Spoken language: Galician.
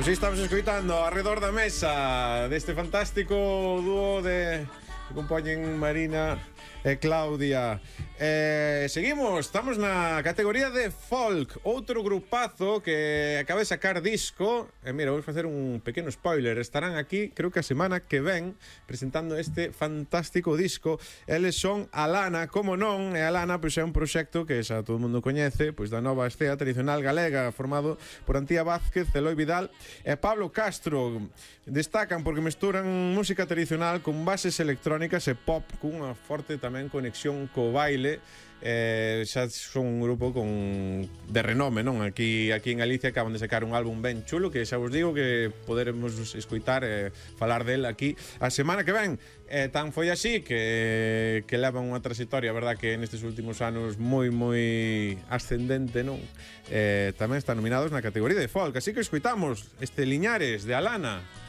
Pois aí estamos escoitando arredor da mesa deste fantástico dúo que compoñen Marina e Claudia. Seguimos, estamos na categoría de folk. Outro grupazo que acaba de sacar disco. Mira, vou facer un pequeno spoiler. Estarán aquí, creo que a semana que ven, presentando este fantástico disco. Eles son Alana, como non. E Alana, pois, é un proxecto que xa todo o mundo coñece, pois, da nova escena tradicional galega, formado por Antía Vázquez, Eloy Vidal e Pablo Castro. Destacan porque mesturan música tradicional con bases electrónicas e pop, cunha forte tamén conexión co baile. Xa son un grupo de renome, non? Aquí en Galicia acaban de sacar un álbum ben chulo que xa vos digo que poderemos escoitar e falar del aquí a semana que ven. Tan foi así que levan unha trayectoria, verdad, que nestes últimos anos moi ascendente, non? Tamén están nominados na categoría de folk, así que escoitamos este Liñares de Alana.